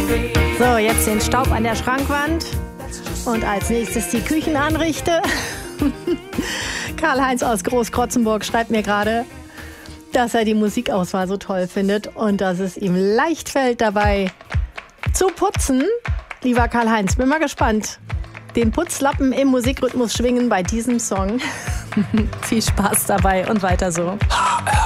So, jetzt den Staub an der Schrankwand und als nächstes die Küchen anrichte. Karl-Heinz aus Großkrotzenburg schreibt mir gerade, dass er die Musikauswahl so toll findet und dass es ihm leicht fällt, dabei zu putzen. Lieber Karl-Heinz, bin mal gespannt. Den Putzlappen im Musikrhythmus schwingen bei diesem Song. Viel Spaß dabei und weiter so.